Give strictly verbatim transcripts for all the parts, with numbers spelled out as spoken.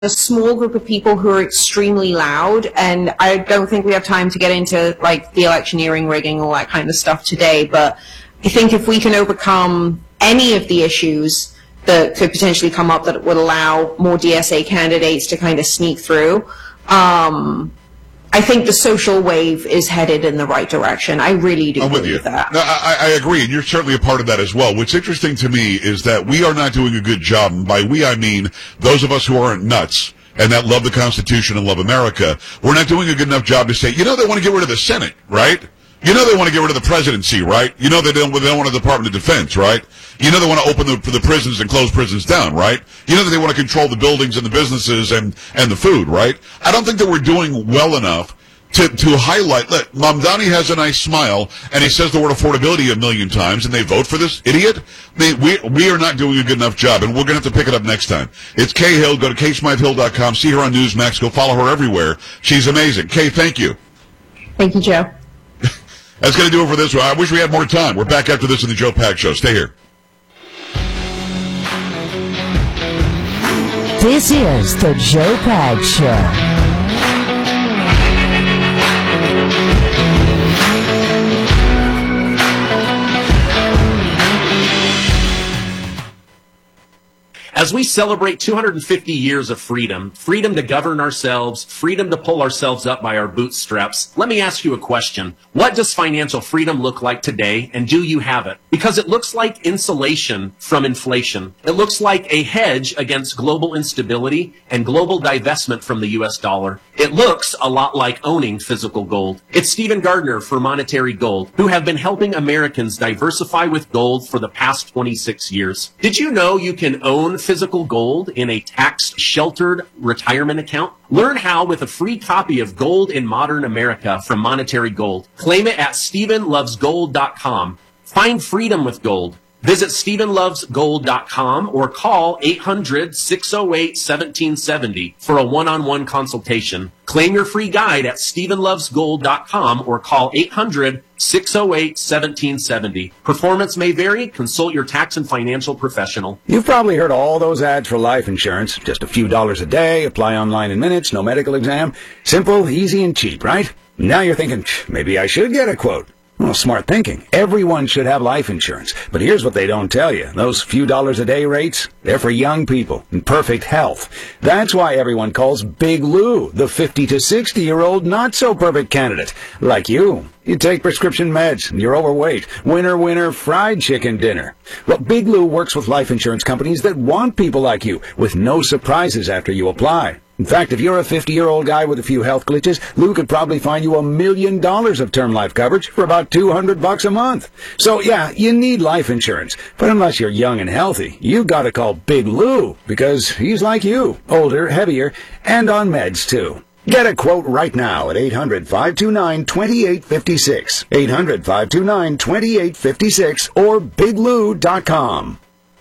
a small group of people who are extremely loud, and I don't think we have time to get into like the electioneering, rigging, all that kind of stuff today, but I think if we can overcome any of the issues that could potentially come up that would allow more D S A candidates to kind of sneak through, um, I think the social wave is headed in the right direction. I really do I'm with believe you. that. No, I, I agree, and you're certainly a part of that as well. What's interesting to me is that we are not doing a good job, and by we I mean those of us who aren't nuts and that love the Constitution and love America. We're not doing a good enough job to say, you know, they want to get rid of the Senate, right? You know they want to get rid of the presidency, right? You know they don't, they don't want a Department of Defense, right? You know they want to open the, the prisons and close prisons down, right? You know that they want to control the buildings and the businesses and, and the food, right? I don't think that we're doing well enough to, to highlight. Look, Mamdani has a nice smile, and he says the word affordability a million times, and they vote for this idiot. They, we, we are not doing a good enough job, and we're going to have to pick it up next time. It's Kay Hill. Go to kay smythe hill dot com. See her on Newsmax. Go follow her everywhere. She's amazing. Kay, thank you. Thank you, Joe. That's going to do it for this one. I wish we had more time. We're back after this in the Joe Pags Show. Stay here. This is the Joe Pags Show. As we celebrate two hundred fifty years of freedom, freedom to govern ourselves, freedom to pull ourselves up by our bootstraps, let me ask you a question. What does financial freedom look like today, and do you have it? Because it looks like insulation from inflation. It looks like a hedge against global instability and global divestment from the U S dollar. It looks a lot like owning physical gold. It's Stephen Gardner for Monetary Gold, who have been helping Americans diversify with gold for the past twenty-six years. Did you know you can own physical gold in a tax-sheltered retirement account? Learn how with a free copy of Gold in Modern America from Monetary Gold. Claim it at stephen loves gold dot com. Find freedom with gold. Visit stephen loves gold dot com or call eight hundred, six oh eight, one seven seven oh for a one-on-one consultation. Claim your free guide at stephen loves gold dot com or call eight hundred, six oh eight, one seven seven oh. Performance may vary. Consult your tax and financial professional. You've probably heard all those ads for life insurance. Just a few dollars a day, apply online in minutes, no medical exam. Simple, easy, and cheap, right? Now you're thinking, maybe I should get a quote. Well, smart thinking. Everyone should have life insurance. But here's what they don't tell you. Those few dollars a day rates, they're for young people in perfect health. That's why everyone calls Big Lou the fifty to sixty-year-old not-so-perfect candidate. Like you. You take prescription meds, and you're overweight. Winner, winner, fried chicken dinner. Well, Big Lou works with life insurance companies that want people like you, with no surprises after you apply. In fact, if you're a fifty-year-old guy with a few health glitches, Lou could probably find you a million dollars of term life coverage for about two hundred bucks a month. So, yeah, you need life insurance. But unless you're young and healthy, you gotta call Big Lou, because he's like you, older, heavier, and on meds, too. Get a quote right now at eight hundred, five two nine, two eight five six, eight hundred, five two nine, two eight five six, or big lou dot com.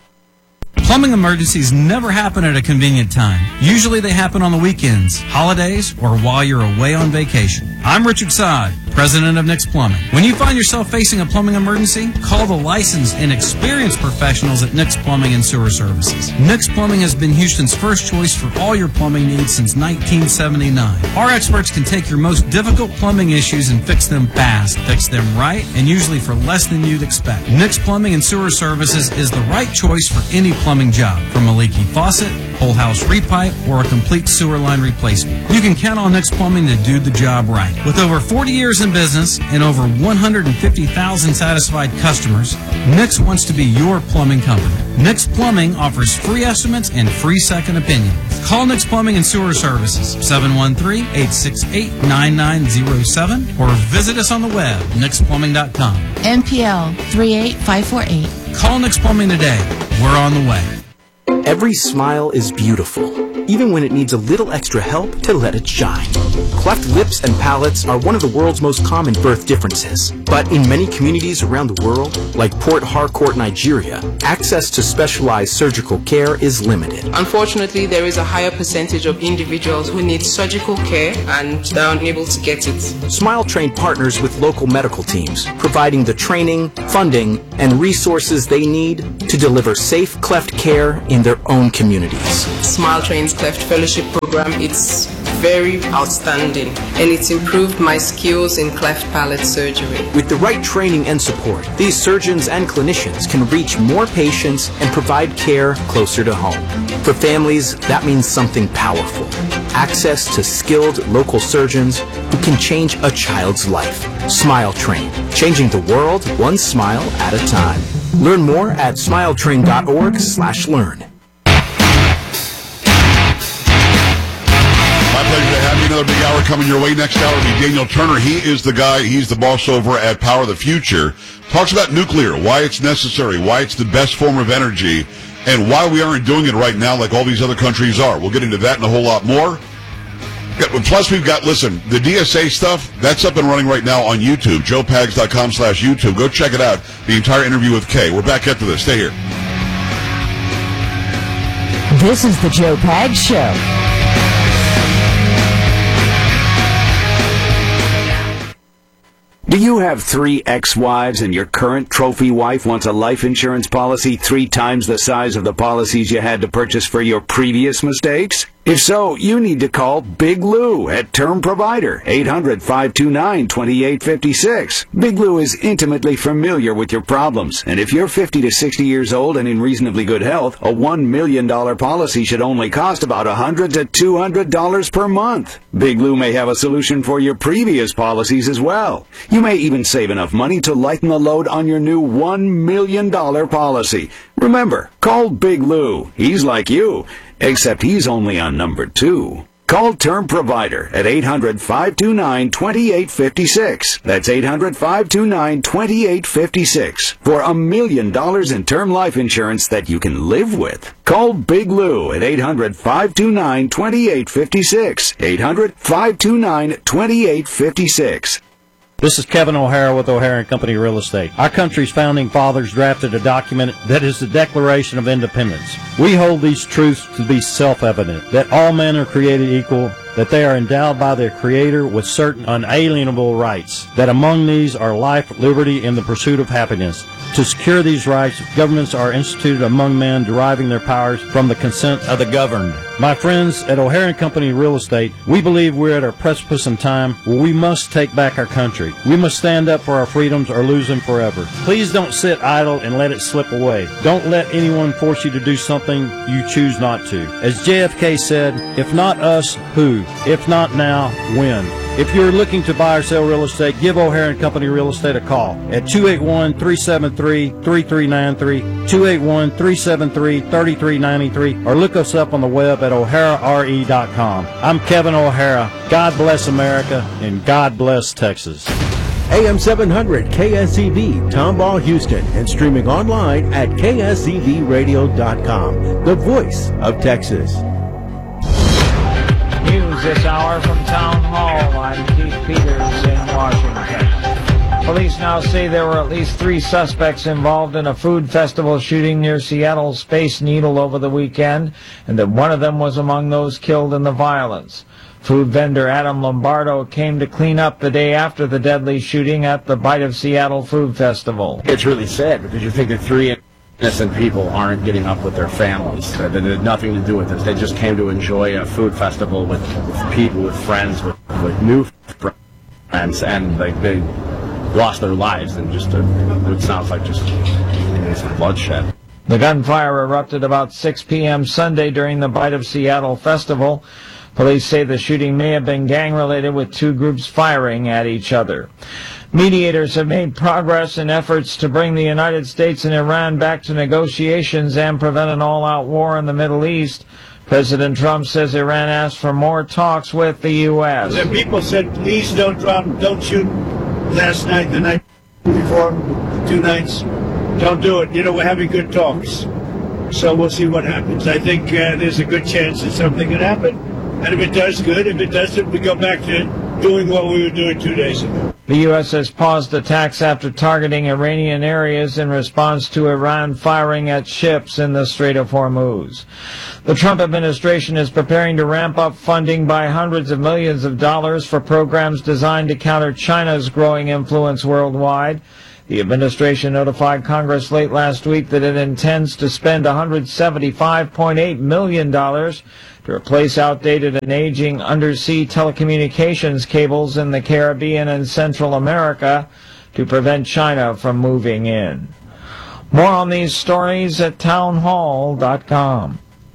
Plumbing emergencies never happen at a convenient time. Usually they happen on the weekends, holidays, or while you're away on vacation. I'm Richard Sod, president of Nick's Plumbing. When you find yourself facing a plumbing emergency, call the licensed and experienced professionals at Nick's Plumbing and Sewer Services. Nick's Plumbing has been Houston's first choice for all your plumbing needs since nineteen seventy-nine. Our experts can take your most difficult plumbing issues and fix them fast, fix them right, and usually for less than you'd expect. Nick's Plumbing and Sewer Services is the right choice for any plumbing job, from a leaky faucet, whole house repipe, or a complete sewer line replacement. You can count on Nick's Plumbing to do the job right. With over forty years in business and over one hundred fifty thousand satisfied customers, Nick's wants to be your plumbing company. Nick's Plumbing offers free estimates and free second opinions. Call Nick's Plumbing and Sewer Services, seven one three, eight six eight, nine nine zero seven, or visit us on the web, nix plumbing dot com. N P L three eight five four eight. Call Nick's Plumbing today. We're on the way. Every smile is beautiful, even when it needs a little extra help to let it shine. Cleft lips and palates are one of the world's most common birth differences. But in many communities around the world, like Port Harcourt, Nigeria, access to specialized surgical care is limited. Unfortunately, there is a higher percentage of individuals who need surgical care and they're unable to get it. Smile Train partners with local medical teams, providing the training, funding, and resources they need to deliver safe cleft care in their own communities. Smile Train's Cleft Fellowship Program, it's very outstanding, and it's improved my skills in cleft palate surgery. With the right training and support, these surgeons and clinicians can reach more patients and provide care closer to home. For families, that means something powerful. Access to skilled local surgeons who can change a child's life. Smile Train, changing the world one smile at a time. Learn more at smiletrain.org slash learn. My pleasure to have you. Another big hour coming your way. Next hour will be Daniel Turner. He is the guy, he's the boss over at Power the Future. Talks about nuclear, why it's necessary, why it's the best form of energy, and why we aren't doing it right now like all these other countries are. We'll get into that and a whole lot more. Plus, we've got, listen, the D S A stuff, that's up and running right now on YouTube, joe pags dot com slash YouTube. Go check it out, the entire interview with Kay. We're back after this. Stay here. This is the Joe Pags Show. Do you have three ex-wives and your current trophy wife wants a life insurance policy three times the size of the policies you had to purchase for your previous mistakes? If so, you need to call Big Lou at Term Provider, eight hundred, five two nine, two eight five six. Big Lou is intimately familiar with your problems, and if you're fifty to sixty years old and in reasonably good health, a one million dollars policy should only cost about one hundred to two hundred dollars per month. Big Lou may have a solution for your previous policies as well. You may even save enough money to lighten the load on your new one million dollars policy. Remember, call Big Lou. He's like you, except he's only on number two. Call Term Provider at eight hundred, five two nine, two eight five six. That's eight hundred, five two nine, two eight five six for a million dollars in term life insurance that you can live with. Call Big Lou at eight hundred, five two nine, two eight five six. eight hundred, five two nine, two eight five six. This is Kevin O'Hara with O'Hara and Company Real Estate. Our country's founding fathers drafted a document that is the Declaration of Independence. We hold these truths to be self-evident, that all men are created equal, that they are endowed by their Creator with certain unalienable rights, that among these are life, liberty, and the pursuit of happiness. To secure these rights, governments are instituted among men, deriving their powers from the consent of the governed. My friends at O'Hara and Company Real Estate, we believe we're at a precipice in time where we must take back our country. We must stand up for our freedoms or lose them forever. Please don't sit idle and let it slip away. Don't let anyone force you to do something you choose not to. As J F K said, if not us, who? If not now, when? If you're looking to buy or sell real estate, give O'Hara and Company Real Estate a call at two eight one, three seven three, three three nine three, two eight one, three seven three, three three nine three, or look us up on the web at o'hara r e dot com. I'm Kevin O'Hara. God bless America, and God bless Texas. A M seven hundred K S E V, Tomball, Houston, and streaming online at K S E V radio dot com, the voice of Texas. News this hour from Town Hall. I'm Keith Peters in Washington. Police now say there were at least three suspects involved in a food festival shooting near Seattle's Space Needle over the weekend, and that one of them was among those killed in the violence. Food vendor Adam Lombardo came to clean up the day after the deadly shooting at the Bite of Seattle Food Festival. It's really sad because you think that three innocent people aren't getting up with their families. That had nothing to do with this. They just came to enjoy a food festival with, with people, with friends, with, with new friends, and like they lost their lives in just a, it sounds like just some bloodshed. The gunfire erupted about six p.m. Sunday during the Bite of Seattle festival. Police say the shooting may have been gang-related, with two groups firing at each other. Mediators have made progress in efforts to bring the United States and Iran back to negotiations and prevent an all-out war in the Middle East. President Trump says Iran asked for more talks with the U S. The people said, please don't drop, don't shoot last night, the night before, two nights. Don't do it. You know, we're having good talks. So we'll see what happens. I think uh, there's a good chance that something could happen. And if it does, good. If it doesn't, we go back to doing what we were doing two days ago. The U S has paused attacks after targeting Iranian areas in response to Iran firing at ships in the Strait of Hormuz. The Trump administration is preparing to ramp up funding by hundreds of millions of dollars for programs designed to counter China's growing influence worldwide. The administration notified Congress late last week that it intends to spend one hundred seventy-five point eight million dollars to replace outdated and aging undersea telecommunications cables in the Caribbean and Central America to prevent China from moving in. More on these stories at townhall dot com.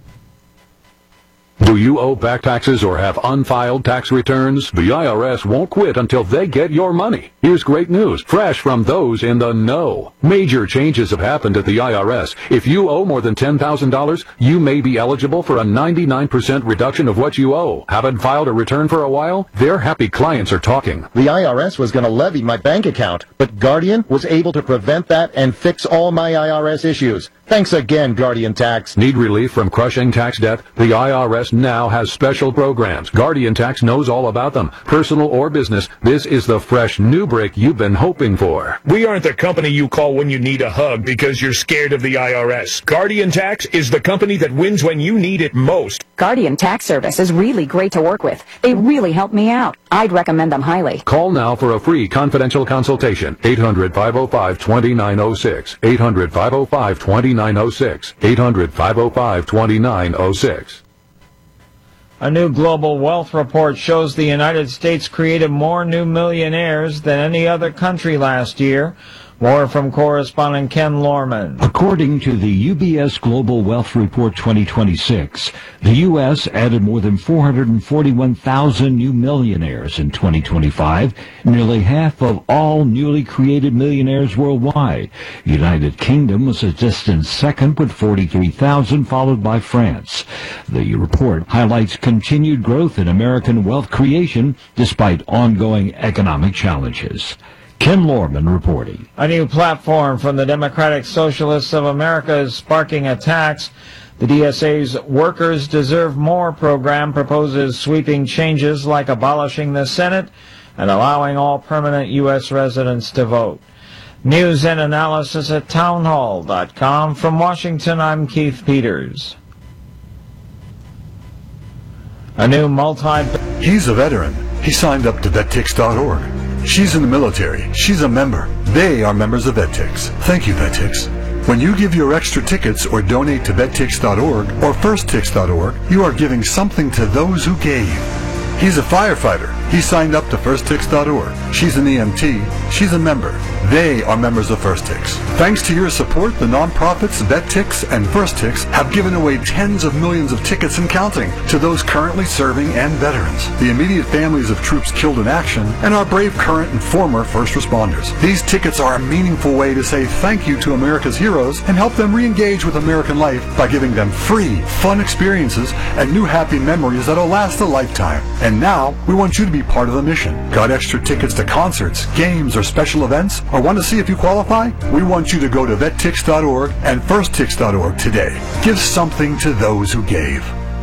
Do you owe back taxes or have unfiled tax returns? The I R S won't quit until they get your money. Here's great news, fresh from those in the know. Major changes have happened at the I R S. If you owe more than ten thousand dollars, you may be eligible for a ninety-nine percent reduction of what you owe. Haven't filed a return for a while? Their happy clients are talking. The I R S was going to levy my bank account, but Guardian was able to prevent that and fix all my I R S issues. Thanks again, Guardian Tax. Need relief from crushing tax debt? The I R S now has special programs. Guardian Tax knows all about them. Personal or business, this is the fresh new break you've been hoping for. We aren't the company you call when you need a hug because you're scared of the I R S. Guardian Tax is the company that wins when you need it most. Guardian Tax Service is really great to work with. They really help me out. I'd recommend them highly. Call now for a free confidential consultation. eight hundred, five oh five, two nine oh six. eight hundred, five oh five, two nine oh six. eight hundred, five oh five, two nine oh six. A new global wealth report shows the United States created more new millionaires than any other country last year. More from correspondent Ken Lorman. According to the U B S Global Wealth Report twenty twenty-six, the U S added more than four hundred forty-one thousand new millionaires in twenty twenty-five, nearly half of all newly created millionaires worldwide. United Kingdom was a distant second with forty-three thousand, followed by France. The report highlights continued growth in American wealth creation despite ongoing economic challenges. Ken Lorman reporting. A new platform from the Democratic Socialists of America is sparking attacks. The D S A's Workers Deserve More program proposes sweeping changes like abolishing the Senate and allowing all permanent U S residents to vote. News and analysis at townhall dot com. From Washington, I'm Keith Peters. A new multi... He's a veteran. He signed up to vet tix dot org. She's in the military. She's a member. They are members of VetTix. Thank you, VetTix. When you give your extra tickets or donate to vet tix dot org or first tix dot org, you are giving something to those who gave. He's a firefighter. He signed up to first tix dot org. She's an E M T. She's a member. They are members of FirstTix. Thanks to your support, the nonprofits VetTix and FirstTix have given away tens of millions of tickets and counting to those currently serving and veterans, the immediate families of troops killed in action, and our brave current and former first responders. These tickets are a meaningful way to say thank you to America's heroes and help them re-engage with American life by giving them free, fun experiences and new happy memories that'll last a lifetime. And now, we want you to be part of the mission. Got extra tickets to concerts, games, or special events? Or want to see if you qualify? We want you to go to vet tix dot org and first tix dot org today. Give something to those who gave.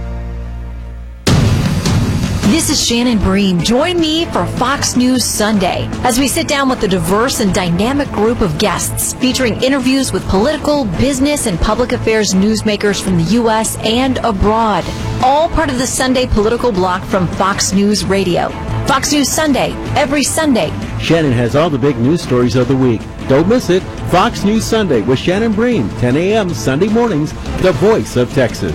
This is Shannon Bream. Join me for Fox News Sunday as we sit down with a diverse and dynamic group of guests featuring interviews with political, business, and public affairs newsmakers from the U S and abroad. All part of the Sunday political block from Fox News Radio. Fox News Sunday, every Sunday. Shannon has all the big news stories of the week. Don't miss it. Fox News Sunday with Shannon Bream, ten a.m. Sunday mornings, the voice of Texas.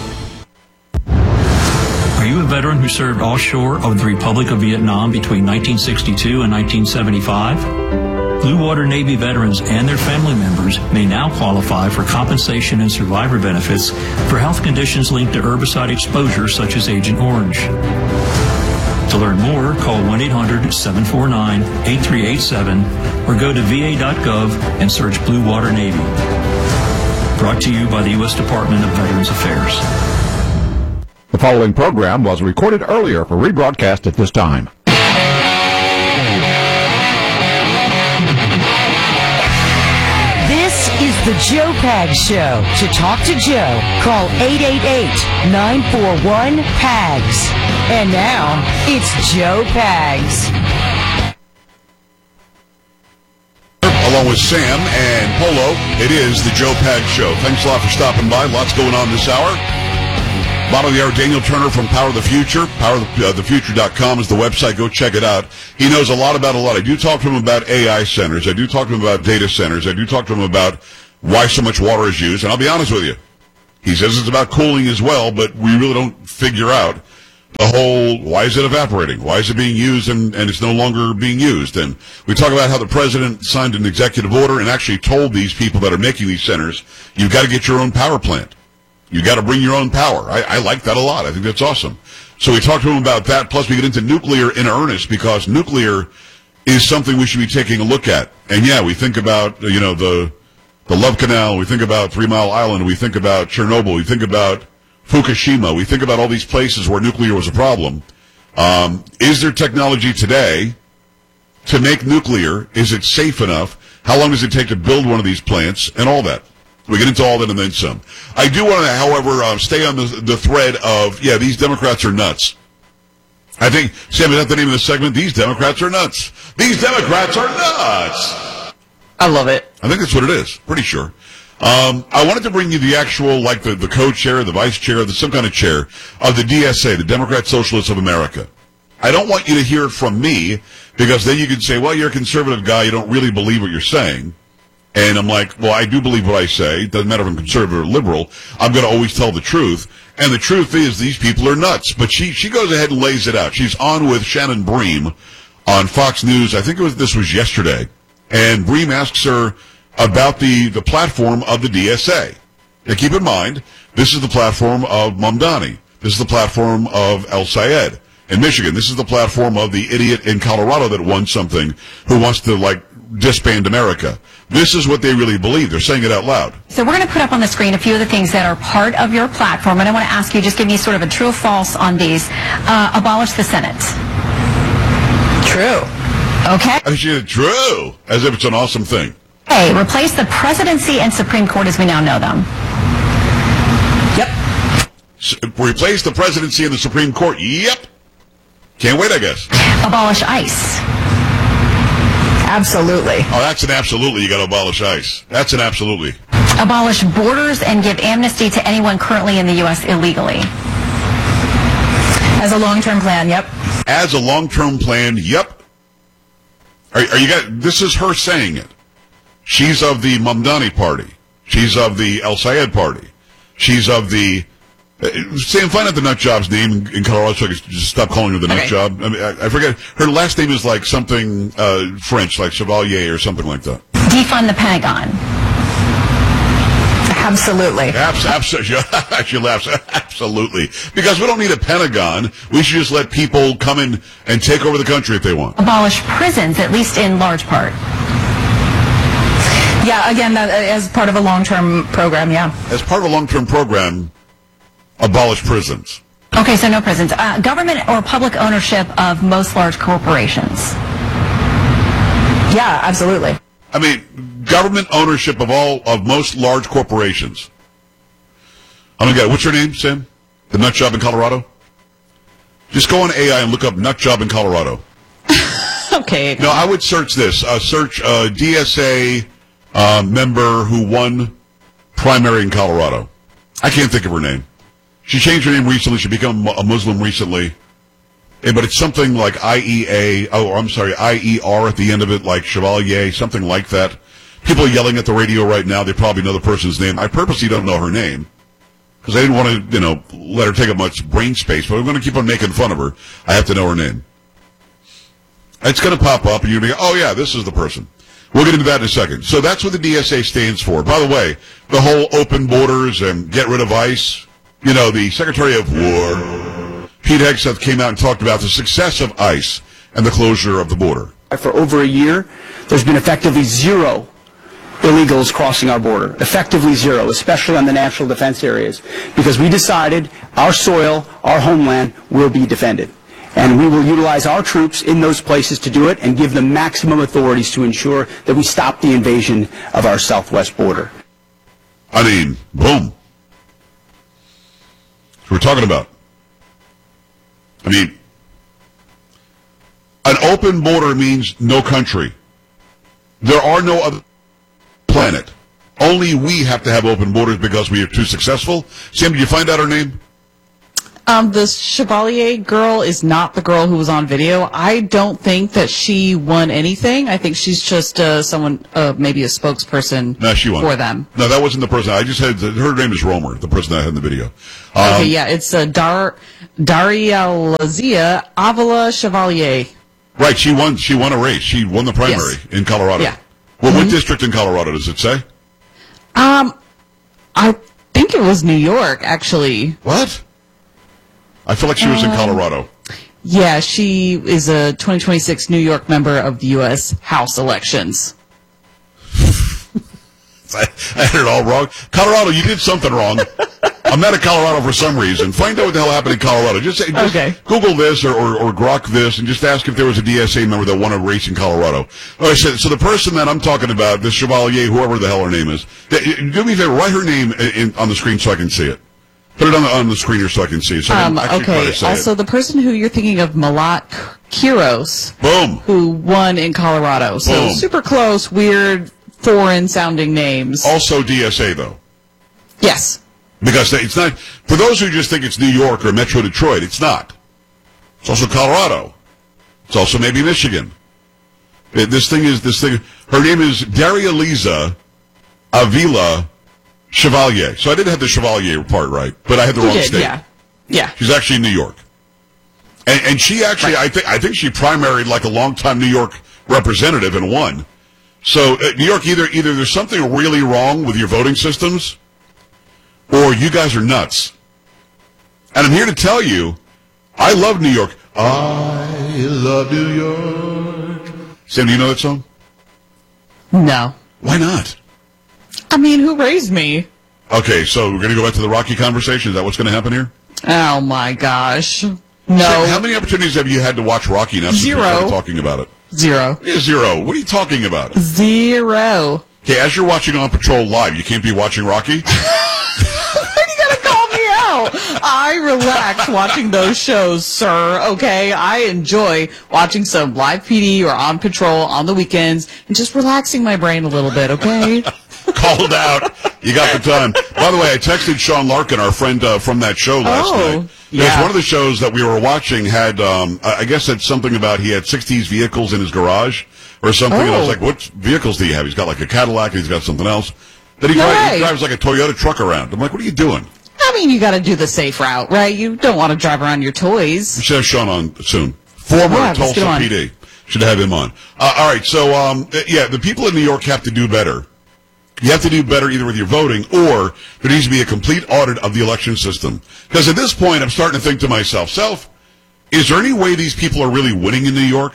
Are you a veteran who served offshore of the Republic of Vietnam between nineteen sixty-two and nineteen seventy-five? Blue Water Navy veterans and their family members may now qualify for compensation and survivor benefits for health conditions linked to herbicide exposure such as Agent Orange. To learn more, call one eight hundred, seven four nine, eight three eight seven or go to v a dot gov and search Blue Water Navy. Brought to you by the U S Department of Veterans Affairs. The following program was recorded earlier for rebroadcast at this time. This is the Joe Pags Show. To talk to Joe, call eight eight eight, nine four one, P A G S. And now, it's Joe Pags. Along with Sam and Polo, it is the Joe Pags Show. Thanks a lot for stopping by. Lots going on this hour. Bottom of the hour, Daniel Turner from Power of the Future. power of the future dot com is the website. Go check it out. He knows a lot about a lot. I do talk to him about A I centers. I do talk to him about data centers. I do talk to him about why so much water is used. And I'll be honest with you. He says it's about cooling as well, but we really don't figure out the whole, why is it evaporating? Why is it being used and, and it's no longer being used? And we talk about how the president signed an executive order and actually told these people that are making these centers, you've got to get your own power plant. You got to bring your own power. I, I like that a lot. I think that's awesome. So we talked to him about that. Plus, we get into nuclear in earnest because nuclear is something we should be taking a look at. And yeah, we think about you know the the Love Canal. We think about Three Mile Island. We think about Chernobyl. We think about Fukushima. We think about all these places where nuclear was a problem. Um, is there technology today to make nuclear? Is it safe enough? How long does it take to build one of these plants? And all that. We get into all that and then some. I do want to, however, uh, stay on the, the thread of, yeah, these Democrats are nuts. I think, Sam, is that the name of the segment? These Democrats are nuts. These Democrats are nuts. I love it. I think that's what it is. Pretty sure. Um, I wanted to bring you the actual, like the, the co-chair, the vice chair, the some kind of chair of the D S A, the Democrat Socialists of America. I don't want you to hear it from me because then you can say, well, you're a conservative guy. You don't really believe what you're saying. And I'm like, well, I do believe what I say. It doesn't matter if I'm conservative or liberal. I'm going to always tell the truth. And the truth is these people are nuts. But she, she goes ahead and lays it out. She's on with Shannon Bream on Fox News. I think it was this was yesterday. And Bream asks her about the, the platform of the D S A. Now, keep in mind, this is the platform of Mamdani. This is the platform of El Sayed in Michigan. This is the platform of the idiot in Colorado that won something who wants to, like, disband America. This is what they really believe. They're saying it out loud. So we're going to put up on the screen a few of the things that are part of your platform, and I want to ask you, just give me sort of a true or false on these. Uh, abolish the Senate. True. Okay. I said true, as if it's an awesome thing. A, replace the presidency and Supreme Court as we now know them. Yep. S- replace the presidency and the Supreme Court. Yep. Can't wait, I guess. Abolish ICE. Absolutely. Oh, that's an absolutely. You got to abolish ICE. That's an absolutely. Abolish borders and give amnesty to anyone currently in the U S illegally. As a long-term plan, yep. As a long-term plan, yep. Are, are you got? This is her saying it. She's of the Mamdani party. She's of the El Sayed party. She's of the. Uh, Sam, find out the nut job's name in, in Colorado so I can just stop calling her the nut okay. job. I mean, I, I forget. Her last name is like something uh, French, like Chevalier or something like that. Defund the Pentagon. Absolutely. Abs- absolutely. She laughs. Absolutely. Because we don't need a Pentagon. We should just let people come in and take over the country if they want. Abolish prisons, at least in large part. Yeah, again, that, as part of a long-term program, yeah. As part of a long-term program, abolish prisons. Okay, so no prisons. Uh, government or public ownership of most large corporations. Yeah, absolutely. I mean, government ownership of all of most large corporations. Oh my God, what's your name, Sam? The nut job in Colorado? Just go on A I and look up nut job in Colorado. Okay. No, I would search this. Uh, search uh, D S A uh, member who won primary in Colorado. I can't think of her name. She changed her name recently. She became a Muslim recently. Yeah, but it's something like I E A, oh, I'm sorry, I E R at the end of it, like Chevalier, something like that. People are yelling at the radio right now. They probably know the person's name. I purposely don't know her name because I didn't want to, you know, let her take up much brain space, but I'm going to keep on making fun of her. I have to know her name. It's going to pop up, and you're going to go, oh, yeah, this is the person. We'll get into that in a second. So that's what the D S A stands for. By the way, the whole open borders and get rid of ICE, you know, the Secretary of War, Pete Hegseth, came out and talked about the success of ICE and the closure of the border. For over a year, there's been effectively zero illegals crossing our border. Effectively zero, especially on the national defense areas, because we decided our soil, our homeland, will be defended. And we will utilize our troops in those places to do it and give them maximum authorities to ensure that we stop the invasion of our southwest border. I mean, boom. That's what we're talking about. I mean, an open border means no country. There are no other planet. Only we have to have open borders because we are too successful. Sam, did you find out her name? Um, the Chevalier girl is not the girl who was on video. I don't think that she won anything. I think she's just uh, someone, uh, maybe a spokesperson No, she won. for them. No, that wasn't the person. I just had, her name is Romer, the person I had in the video. Um, Okay, yeah, it's uh, Dar Daria Lazia Avila Chevalier. Right, she won, she won a race. She won the primary Yes. in Colorado. Yeah. Well, what district in Colorado does it say? Um, I think it was New York, actually. What? I feel like she was in Um, Colorado. Yeah, she is a twenty twenty-six New York member of the U S House elections. I, I had it all wrong. Colorado, you did something wrong. I'm not in Colorado for some reason. Find out what the hell happened in Colorado. Just, just Okay. Google this or, or, or Grok this and just ask if there was a D S A member that won a race in Colorado. All right, so, so the person that I'm talking about, this Chevalier, whoever the hell her name is, th- do me a favor, wite her name in, in, on the screen so I can see it. Put it on the, on the screen here so I can see it. So I Um, can actually try okay, to say also it. the person who you're thinking of, Malat Kiros, Boom. who won in Colorado. So Boom. super close, weird, foreign-sounding names. Also D S A, though. Yes. Because it's not, for those who just think it's New York or Metro Detroit, it's not. It's also Colorado. It's also maybe Michigan. It- this thing is, this thing, her name is Daria Liza Avila Chevalier. So I didn't have the Chevalier part right, but I had the You wrong did, state. yeah. Yeah. She's actually in New York. And, and she actually, I think, I think she primaried like a longtime New York representative and won. So uh, New York, either, either there's something really wrong with your voting systems, or you guys are nuts. And I'm here to tell you, I love New York. I love New York. Sam, do you know that song? No. Why not? I mean, who raised me? Okay, so we're going to go back to the Rocky conversation. Is that what's going to happen here? Oh, my gosh. No. Sam, how many opportunities have you had to watch Rocky now since we Zero. started talking about it? Zero. Yeah, zero. What are you talking about? Zero. Okay, as you're watching On Patrol live, you can't be watching Rocky? Call me out. I relax watching those shows, sir, okay? I enjoy watching some live P D or On Patrol on the weekends and just relaxing my brain a little bit, okay? Called out. You got the time. By the way, I texted Sean Larkin, our friend uh, from that show last Oh, night. Because yeah. one of the shows that we were watching had, um, I I guess had something about he had sixties vehicles in his garage or something. And I was Oh. like, what vehicles do you have? He's got like a Cadillac and he's got something else. Then he, No drives, he way. drives like a Toyota truck around. I'm like, what are you doing? I mean, you got to do the safe route, right? You don't want to drive around your toys. We should have Sean on soon. Former Yeah, let's get Tulsa on. P D. Should have him on. Uh, all right, so um, uh, yeah, the people in New York have to do better. You have to do better either with your voting or there needs to be a complete audit of the election system. Because at this point, I'm starting to think to myself, self, is there any way these people are really winning in New York?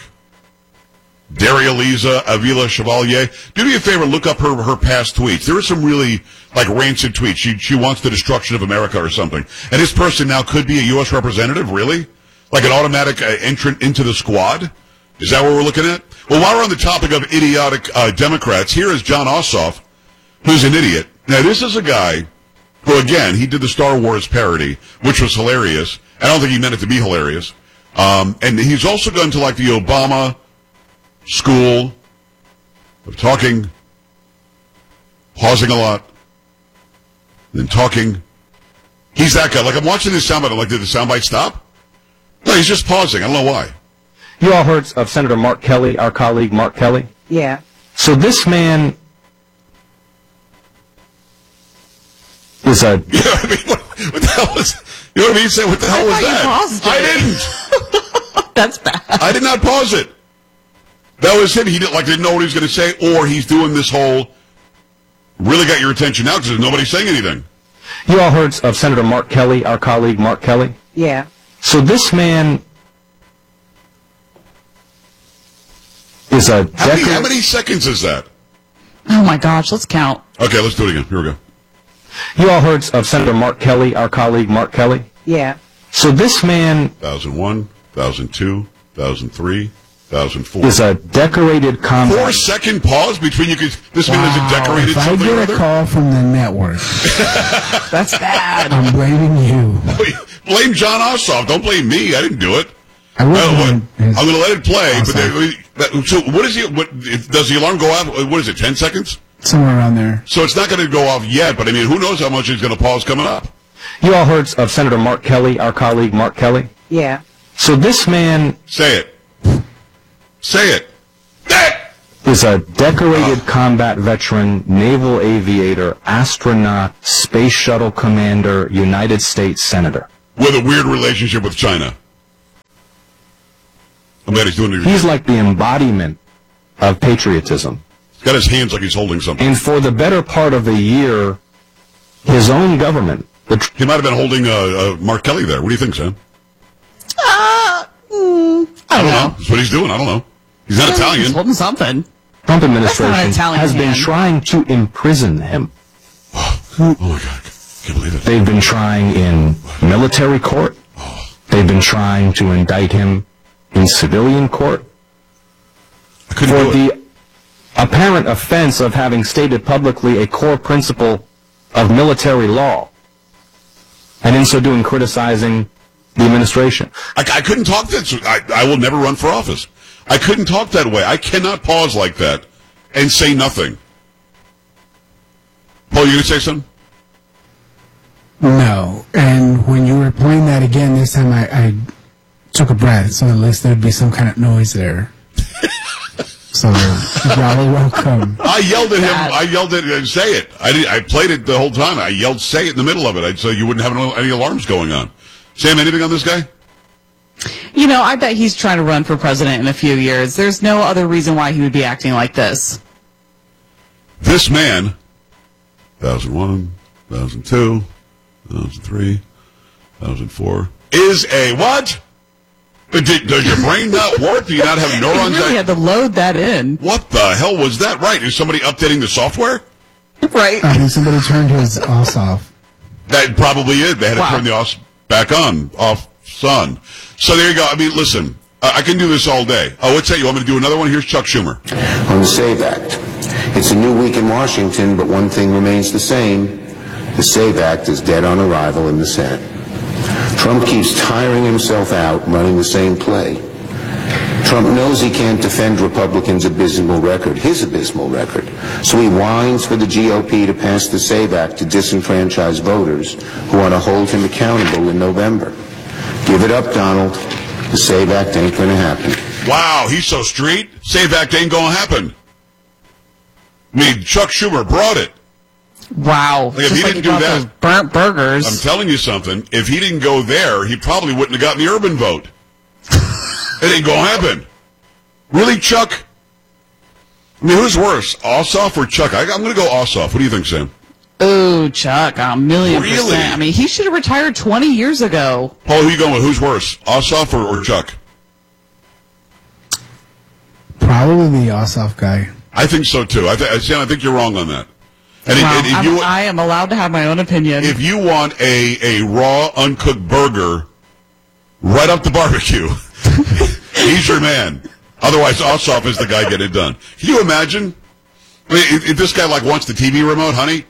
Daria Liza Avila Chevalier. Do me a favor, look up her her past tweets. There are some really like rancid tweets. She she wants the destruction of America or something. And this person now could be a U S representative, really? Like an automatic uh, entrant into the squad? Is that what we're looking at? Well, while we're on the topic of idiotic uh, Democrats, here is John Ossoff, who's an idiot. Now, this is a guy who, again, he did the Star Wars parody, which was hilarious. I don't think he meant it to be hilarious. Um, and he's also gone to like the Obama school of talking, pausing a lot, then talking. He's that guy. Like, I'm watching this soundbite. I'm like, did the soundbite stop? No, he's just pausing. I don't know why. You all heard of Senator Mark Kelly, our colleague Mark Kelly? Yeah. So this man is a... You know what I mean? What, what the hell was... You know what I mean? Say, what the hell was thought you that? paused it. I didn't. That's bad. I did not pause it. That was him. He didn't, like, didn't know what he was going to say, or he's doing this whole... Really got your attention now because there's nobody saying anything. You all heard of Senator Mark Kelly, our colleague Mark Kelly? Yeah. So this man is a... How many, decor- how many seconds is that? Oh, my gosh. Let's count. Okay, let's do it again. Here we go. You all heard of Senator Mark Kelly, our colleague Mark Kelly? Yeah. So this man two thousand one, two thousand two, two thousand three, two thousand four. is a decorated combat... Four second pause between you could... This man is a decorated If I something or get a other? call from the network, That's bad. I'm blaming you. Blame John Ossoff. Don't blame me. I didn't do it. I will Uh, blame what- his- I'm going to let it play. But Ossoff. they, that, so what is he? What does the alarm go off? What is it? Ten seconds? Somewhere around there. So it's not going to go off yet. But I mean, who knows how much he's going to pause coming up? You all heard of Senator Mark Kelly, our colleague Mark Kelly? Yeah. So this man... Say it. Say it. is a decorated combat veteran, naval aviator, astronaut, space shuttle commander, United States senator. With a weird relationship with China. I'm glad he's doing it. He's like the embodiment of patriotism. He's got his hands like he's holding something. And for the better part of a year, his own government... The tr- he might have been holding uh, uh, Mark Kelly there. What do you think, Sam? Uh, mm, I don't know. That's what he's doing. I don't know. He's not Yeah, Italian. He's holding something. Trump administration That's not an Italian has been hand. trying to imprison him. Oh, my God. Can't believe it. They've been trying in military court. They've been trying to indict him in civilian court for the apparent offense of having stated publicly a core principle of military law, and in so doing criticizing the administration. I, I couldn't talk that. I, I will never run for office. I couldn't talk that way. I cannot pause like that and say nothing. Paul, you going to say something? No. And when you were playing that again this time, I, I took a breath, so at least there'd be some kind of noise there. So y'all are welcome. I yelled at him. I yelled at him. Say it. I did, I played it the whole time. I yelled, say it in the middle of it, I, so you wouldn't have any alarms going on. Sam, anything on this guy? You know, I bet he's trying to run for president in a few years. There's no other reason why he would be acting like this. This man, two thousand one, two thousand two, two thousand three, two thousand four, is a what? Did, does your brain not work? Do you not have neurons? You really had to load that in. What the hell was that? Right. Is somebody updating the software? Right. I think somebody turned his os off. That probably is. They had Wow. to turn the os back on, off, sun. So there you go. I mean, listen, I, I can do this all day. Oh, what's that? You want me to do another one? Here's Chuck Schumer. On the SAVE Act. It's a new week in Washington, but one thing remains the same. The SAVE Act is dead on arrival in the Senate. Trump keeps tiring himself out running the same play. Trump knows he can't defend Republicans' abysmal record, his abysmal record, so he whines for the G O P to pass the SAVE Act to disenfranchise voters who want to hold him accountable in November. Give it up, Donald. The SAVE Act ain't going to happen. Wow, he's so street. SAVE Act ain't gonna happen. I mean, Chuck Schumer brought it. Wow. Like, if Just he like didn't you do got that, those burnt burgers. I'm telling you something. If he didn't go there, he probably wouldn't have gotten the urban vote. It ain't gonna happen. Really, Chuck? I mean, who's worse, Ossoff or Chuck? I, I'm gonna go Ossoff. What do you think, Sam? Oh, Chuck, a million Really? percent. I mean, he should have retired twenty years ago. Paul, who you going with? Who's worse, Ossoff or, or Chuck? Probably the Ossoff guy. I think so too. I, th- Sam, I think you're wrong on that. And if- Wow, and if I'm- you, I am allowed to have my own opinion. if you want a, a raw, uncooked burger right up the barbecue, he's your man. Otherwise, Ossoff is the guy getting it done. Can you imagine? I mean, if, if this guy like wants the T V remote, honey,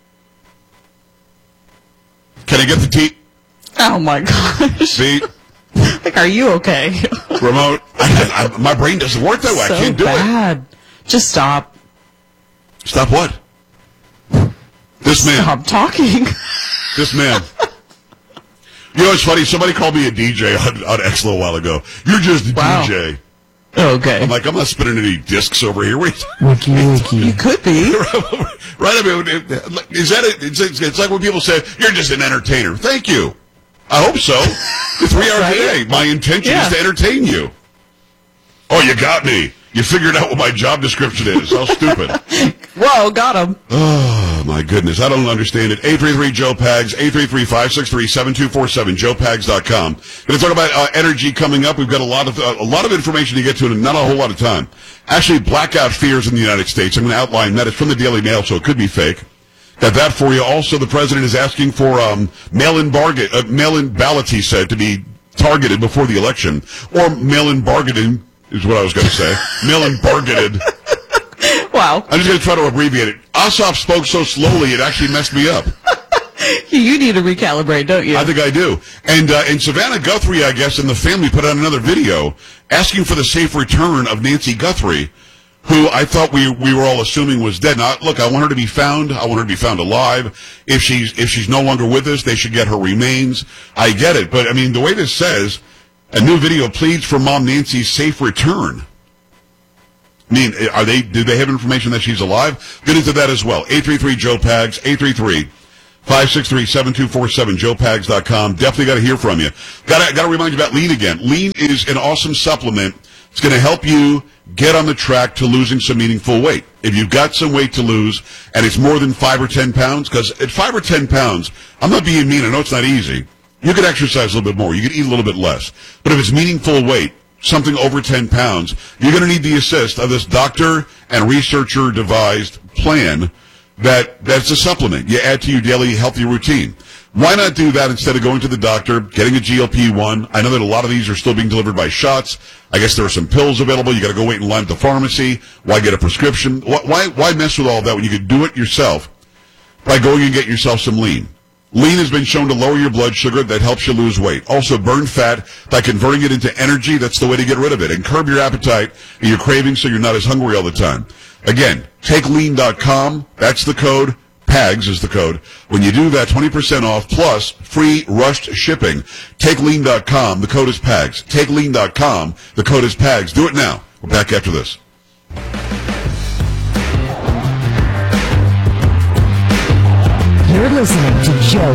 can I get the T? Oh my gosh. See, Like, are you okay? remote. I, I, my brain doesn't work that way. So I can't do bad. Just stop. it. Stop what? This man. Stop talking. This man. You know, it's funny. Somebody called me a D J on, on X a little while ago. You're just a Wow. D J. Okay. I'm like, I'm not spinning any discs over here. Wait. Wiki wiki. You could be. Right? I mean, is that it? It's, it's, it's like when people say, you're just an entertainer. Thank you. I hope so. Three hours Right? a day. My intention Yeah. is to entertain you. Oh, you got me. You figured out what my job description is. How stupid. Whoa, got him. Oh, my goodness. I don't understand it. eight three three, Joe Pags, eight three three, five six three, seven two four seven, joe pags dot com. Going to talk about uh, energy coming up. We've got a lot of uh, a lot of information to get to and not a whole lot of time. Actually, blackout fears in the United States. I'm going to outline that. It's from the Daily Mail, so it could be fake. Got that for you. Also, the president is asking for um, mail-in bargain, uh, mail-in ballots, he said, to be targeted before the election. Or mail-in bargaining is what I was going to say. Mail-in bargained. Wow. I'm just going to try to abbreviate it. Ossoff spoke so slowly, it actually messed me up. You need to recalibrate, don't you? I think I do. And uh, and Savannah Guthrie, I guess, and the family put out another video asking for the safe return of Nancy Guthrie, who I thought we we were all assuming was dead. Now, look, I want her to be found. I want her to be found alive. If she's if she's no longer with us, they should get her remains. I get it, but I mean, the way this says, a new video pleads for Mom Nancy's safe return. I mean, are they? Do they have information that she's alive? Get into that as well. eight three three Joe Pags. eight three three, five six three, seven two four seven. Joe Pags dot com. Definitely got to hear from you. Got got to remind you about Lean again. Lean is an awesome supplement. It's going to help you get on the track to losing some meaningful weight. If you've got some weight to lose and it's more than five or ten pounds, because at five or ten pounds, I'm not being mean. I know it's not easy. You could exercise a little bit more. You could eat a little bit less. But if it's meaningful weight, something over ten pounds, you're going to need the assist of this doctor and researcher devised plan that that's a supplement you add to your daily healthy routine. Why not do that instead of going to the doctor, getting a G L P one? I know that a lot of these are still being delivered by shots. I guess there are some pills available. You got to go wait in line at the pharmacy. Why get a prescription? Why, why mess with all that when you could do it yourself by going and get yourself some Lean? Lean has been shown to lower your blood sugar. That helps you lose weight. Also burn fat by converting it into energy. That's the way to get rid of it. And curb your appetite and your cravings so you're not as hungry all the time. Again, take lean dot com. That's the code. Pags is the code. When you do that, twenty percent off plus free rushed shipping. take lean dot com. The code is Pags. take lean dot com. The code is Pags. Do it now. We're back after this. You're listening to Joe